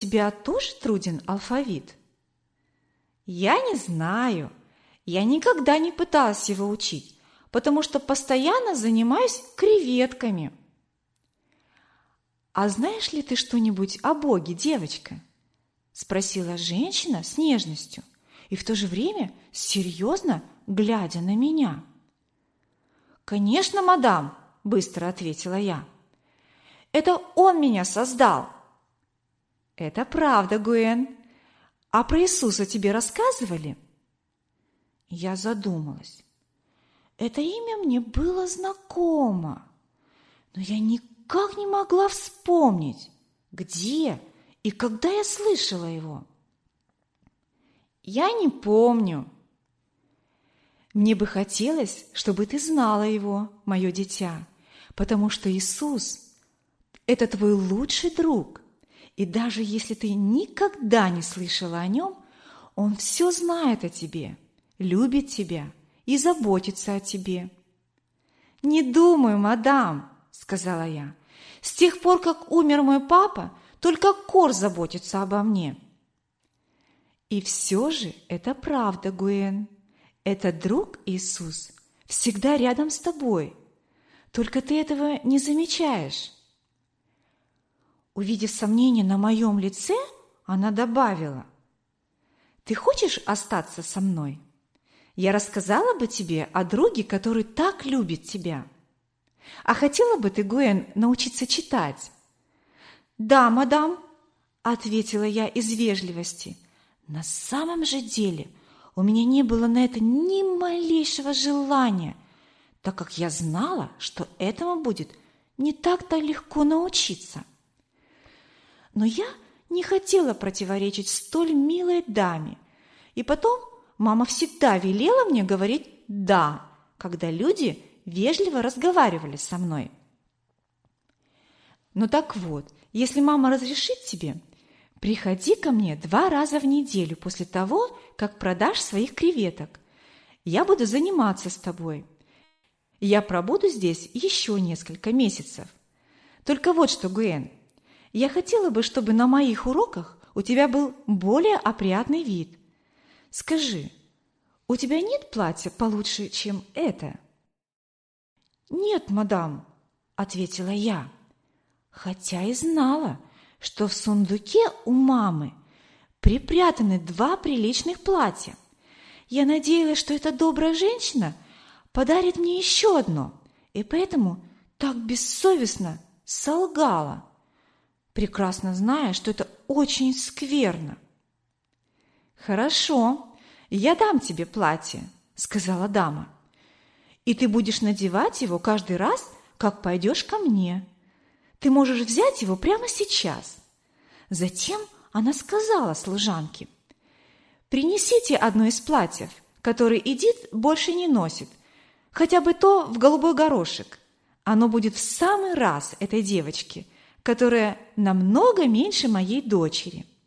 тебя тоже труден алфавит? Я не знаю. Я никогда не пыталась его учить, потому что постоянно занимаюсь креветками. А знаешь ли ты что-нибудь о Боге, девочка? Спросила женщина с нежностью и в то же время серьезно глядя на меня. «Конечно, мадам», – быстро ответила я. «Это Он меня создал». «Это правда, Гуэн. А про Иисуса тебе рассказывали?» Я задумалась. Это имя мне было знакомо, но я никак не могла вспомнить, где и когда я слышала его. «Я не помню». «Мне бы хотелось, чтобы ты знала его, мое дитя, потому что Иисус – это твой лучший друг, и даже если ты никогда не слышала о нем, Он все знает о тебе, любит тебя и заботится о тебе». «Не думаю, мадам», – сказала я. «С тех пор, как умер мой папа, только Кор заботится обо мне». И все же это правда, Гуэн. Этот друг Иисус всегда рядом с тобой. Только ты этого не замечаешь. Увидев сомнение на моем лице, она добавила: «Ты хочешь остаться со мной? Я рассказала бы тебе о друге, который так любит тебя. А хотела бы ты, Гуэн, научиться читать?» «Да, мадам», – ответила я из вежливости. На самом же деле у меня не было на это ни малейшего желания, так как я знала, что этому будет не так-то легко научиться. Но я не хотела противоречить столь милой даме, и потом мама всегда велела мне говорить «да», когда люди вежливо разговаривали со мной. Ну так вот, если мама разрешит тебе, приходи ко мне 2 раза в неделю после того, как продашь своих креветок. Я буду заниматься с тобой. Я пробуду здесь еще несколько месяцев. Только вот что, Гуэн, я хотела бы, чтобы на моих уроках у тебя был более опрятный вид. Скажи, у тебя нет платья получше, чем это?» «Нет, мадам», – ответила я, хотя и знала, что в сундуке у мамы припрятаны 2 приличных платья. Я надеялась, что эта добрая женщина подарит мне еще одно, и поэтому так бессовестно солгала, прекрасно зная, что это очень скверно. «Хорошо, я дам тебе платье», – сказала дама, «и ты будешь надевать его каждый раз, как пойдешь ко мне. Ты можешь взять его прямо сейчас». Затем она сказала служанке: «Принесите одно из платьев, которое Эдит больше не носит, хотя бы то в голубой горошек. Оно будет в самый раз этой девочке, которая намного меньше моей дочери».